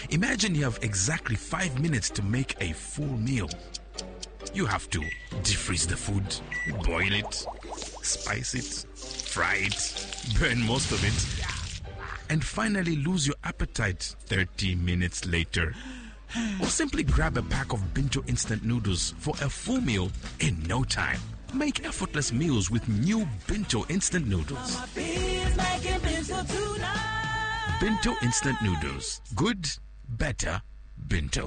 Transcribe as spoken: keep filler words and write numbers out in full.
Imagine you have exactly five minutes to make a full meal. You have to defreeze the food, boil it, spice it, fry it, burn most of it, and finally lose your appetite thirty minutes later. Or simply grab a pack of Binto instant noodles for a full meal in no time. Make effortless meals with new Binto instant noodles. Binto instant noodles. Good, better, Binto.